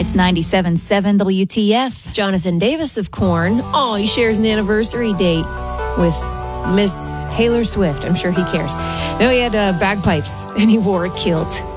It's 97.7 WTF. Jonathan Davis of Korn. Oh, he shares an anniversary date with Miss Taylor Swift. I'm sure he cares. No, he had bagpipes and he wore a kilt.